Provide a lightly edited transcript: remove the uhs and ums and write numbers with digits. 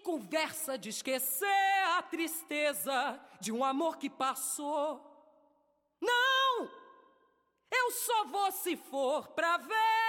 conversa de esquecer a tristeza de um amor que passou. Não! Eu só vou se for pra ver